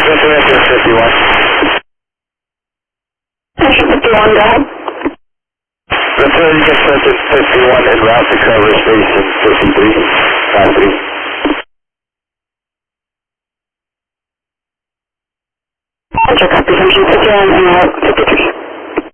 Venture 51. Venture 51, go ahead. Venture, you get Venture 51 en route to cover station 53. Venture, copy. Venture 51 en route 53.